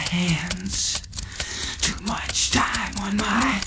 hands. Too much time on my...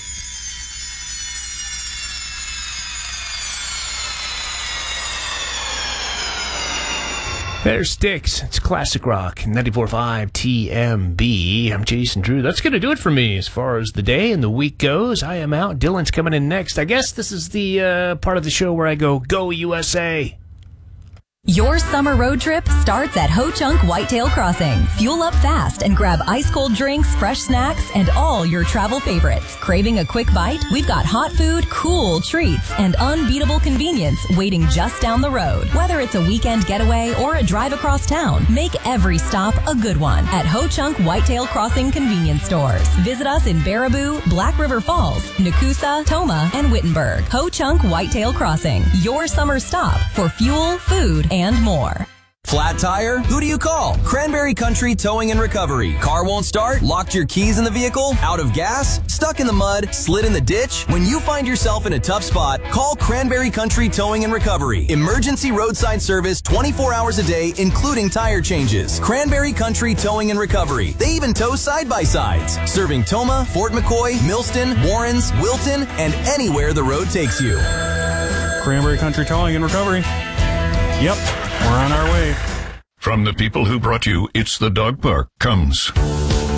There's Styx. It's classic rock, 94.5 TMB. I'm Jason Drew. That's going to do it for me as far as the day and the week goes. I am out. Dylan's coming in next. I guess this is the part of the show where I go USA. Your summer road trip starts at Ho Chunk Whitetail Crossing. Fuel up fast and grab ice-cold drinks, fresh snacks, and all your travel favorites. Craving a quick bite? We've got hot food, cool treats, and unbeatable convenience waiting just down the road. Whether it's a weekend getaway or a drive across town, make every stop a good one at Ho Chunk Whitetail Crossing convenience stores. Visit us in Baraboo, Black River Falls, Nakusa, Toma, and Wittenberg. Ho Chunk Whitetail Crossing, your summer stop for fuel, food, and more. Flat tire? Who do you call? Cranberry Country Towing and Recovery. Car won't start? Locked your keys in the vehicle? Out of gas? Stuck in the mud? Slid in the ditch? When you find yourself in a tough spot, call Cranberry Country Towing and Recovery. Emergency roadside service 24 hours a day, including tire changes. Cranberry Country Towing and Recovery. They even tow side-by-sides. Serving Toma, Fort McCoy, Millston, Warrens, Wilton, and anywhere the road takes you. Cranberry Country Towing and Recovery. Yep, we're on our way. From the people who brought you It's the Dog Park comes